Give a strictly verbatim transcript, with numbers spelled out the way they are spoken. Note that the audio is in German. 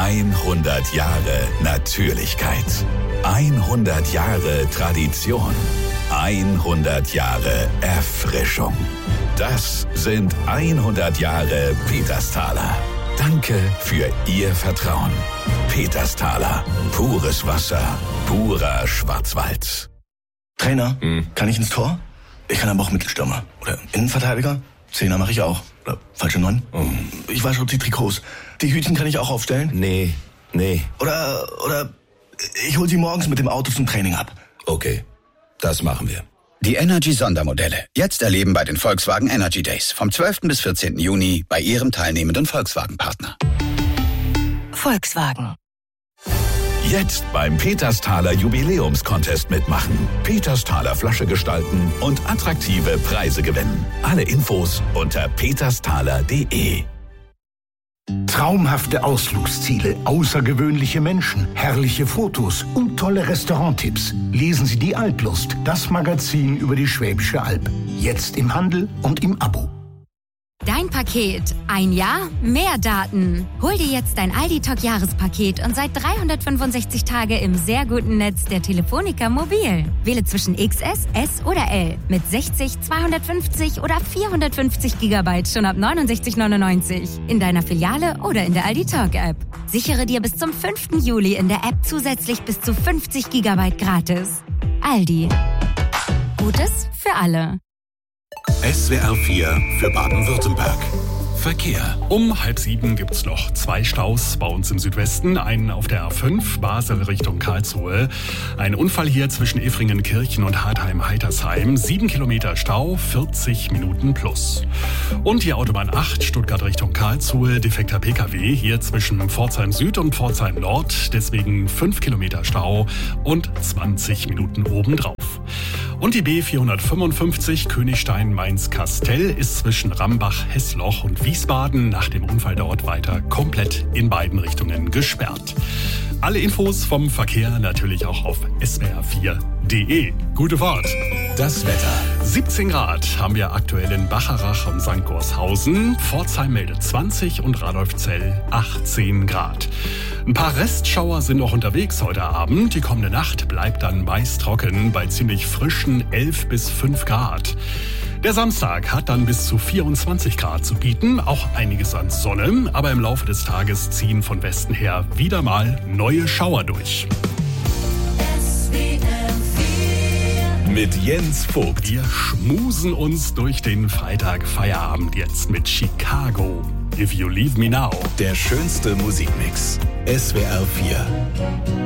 hundert Jahre Natürlichkeit. hundert Jahre Tradition. hundert Jahre Erfrischung. Das sind hundert Jahre Petersthaler. Danke für Ihr Vertrauen. Petersthaler. Pures Wasser. Purer Schwarzwald. Trainer, hm. kann ich ins Tor? Ich kann aber auch Mittelstürmer. Oder Innenverteidiger. Zehner mache ich auch. Oder falsche Neun. Oh. Ich wasche die Trikots. Die Hütchen kann ich auch aufstellen. Nee, nee. Oder, oder ich hol sie morgens mit dem Auto zum Training ab. Okay, das machen wir. Die Energy-Sondermodelle. Jetzt erleben bei den Volkswagen Energy Days. Vom zwölften bis vierzehnten Juni bei Ihrem teilnehmenden Volkswagen-Partner. Volkswagen. Jetzt beim Petersthaler Jubiläumscontest mitmachen. Petersthaler Flasche gestalten und attraktive Preise gewinnen. Alle Infos unter petersthaler punkt de. Traumhafte Ausflugsziele, außergewöhnliche Menschen, herrliche Fotos und tolle Restauranttipps. Lesen Sie die Alplust, das Magazin über die Schwäbische Alb. Jetzt im Handel und im Abo. Dein Paket. Ein Jahr, mehr Daten. Hol dir jetzt dein Aldi-Talk-Jahrespaket und sei dreihundertfünfundsechzig Tage im sehr guten Netz der Telefonica Mobil. Wähle zwischen X S, S oder L mit sechzig, zweihundertfünfzig oder vierhundertfünfzig Gigabyte schon ab neunundsechzig neunundneunzig in deiner Filiale oder in der Aldi Talk-App. Sichere dir bis zum fünften Juli in der App zusätzlich bis zu fünfzig Gigabyte gratis. Aldi. Gutes für alle. S W R vier für Baden-Württemberg. Verkehr. Um halb sieben gibt's noch zwei Staus bei uns im Südwesten. Einen auf der A fünf, Basel Richtung Karlsruhe. Ein Unfall hier zwischen Effringen-Kirchen und Hartheim-Heitersheim. Sieben Kilometer Stau, vierzig Minuten plus. Und die Autobahn acht, Stuttgart Richtung Karlsruhe. Defekter P K W hier zwischen Pforzheim Süd und Pforzheim Nord. Deswegen fünf Kilometer Stau und zwanzig Minuten obendrauf. Und die B vierhundertfünfundfünfzig Königstein-Mainz-Kastell ist zwischen Rambach-Hessloch und Wiesbaden nach dem Unfall dort weiter komplett in beiden Richtungen gesperrt. Alle Infos vom Verkehr natürlich auch auf s w r vier punkt de. Gute Fahrt! Das Wetter. siebzehn Grad haben wir aktuell in Bacharach und Sankt Gorshausen. Pforzheim meldet zwanzig und Radolfzell achtzehn Grad. Ein paar Restschauer sind noch unterwegs heute Abend. Die kommende Nacht bleibt dann meist trocken bei ziemlich frischen elf bis fünf Grad. Der Samstag hat dann bis zu vierundzwanzig Grad zu bieten, auch einiges an Sonne, aber im Laufe des Tages ziehen von Westen her wieder mal neue Schauer durch. Mit Jens Vogt. Wir schmusen uns durch den Freitag Feierabend jetzt mit Chicago. If You Leave Me Now. Der schönste Musikmix. S W R vier.